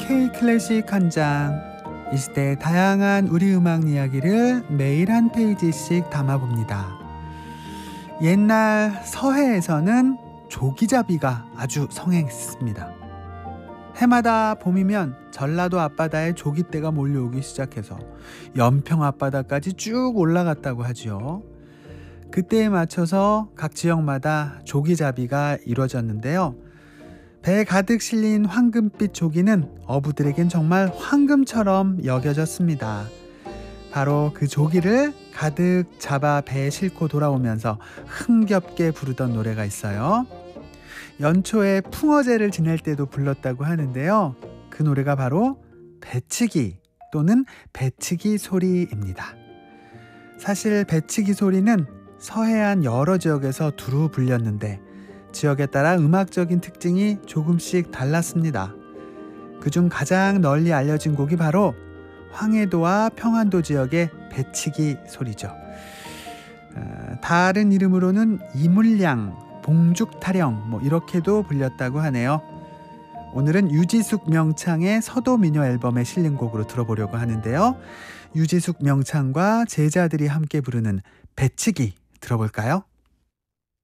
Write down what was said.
K-클래식 한 장. 이 시대의 다양한 우리 음악 이야기를 매일 한 페이지씩 담아봅니다. 옛날 서해에서는 조기잡이가 아주 성행했습니다. 해마다 봄이면 전라도 앞바다에 조기떼가 몰려오기 시작해서 연평 앞바다까지 쭉 올라갔다고 하지요. 그때에 맞춰서 각 지역마다 조기잡이가 이루어졌는데요. 배에 가득 실린 황금빛 조기는 어부들에겐 정말 황금처럼 여겨졌습니다. 바로 그 조기를 가득 잡아 배에 싣고 돌아오면서 흥겹게 부르던 노래가 있어요. 연초에 풍어제를 지낼 때도 불렀다고 하는데요. 그 노래가 바로 배치기 또는 배치기 소리입니다. 사실 배치기 소리는 서해안 여러 지역에서 두루 불렸는데 지역에 따라 음악적인 특징이 조금씩 달랐습니다. 그중 가장 널리 알려진 곡이 바로 황해도와 평안도 지역의 배치기 소리죠. 다른 이름으로는 이물량, 봉죽타령 이렇게도 불렸다고 하네요. 오늘은 유지숙 명창의 서도민요 앨범에 실린 곡으로 들어보려고 하는데요. 유지숙 명창과 제자들이 함께 부르는 배치기 들어볼까요?